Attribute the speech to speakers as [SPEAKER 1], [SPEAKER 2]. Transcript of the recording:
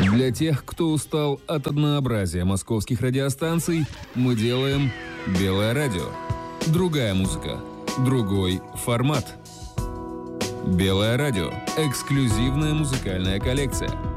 [SPEAKER 1] Для тех, кто устал от однообразия московских радиостанций, мы делаем «Белое радио». Другая музыка, другой формат. «Белое радио» – эксклюзивная музыкальная коллекция.